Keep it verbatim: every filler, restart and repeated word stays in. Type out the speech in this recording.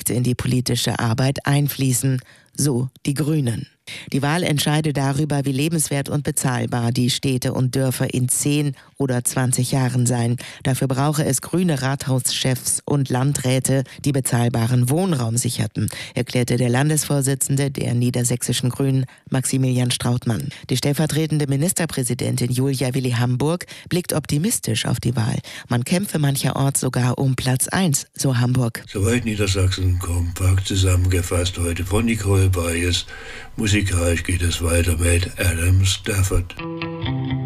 direkt in die politische Arbeit einfließen, so die Grünen. Die Wahl entscheide darüber, wie lebenswert und bezahlbar die Städte und Dörfer in zehn oder zwanzig Jahren seien. Dafür brauche es grüne Rathauschefs und Landräte, die bezahlbaren Wohnraum sicherten, erklärte der Landesvorsitzende der niedersächsischen Grünen, Maximilian Strautmann. Die stellvertretende Ministerpräsidentin Julia Willi Hamburg blickt optimistisch auf die Wahl. Man kämpfe mancherorts sogar um Platz eins, so Hamburg. Soweit Niedersachsen kompakt zusammengefasst heute von Nicole Bayes. Musikalisch geht es weiter mit Adam Stafford.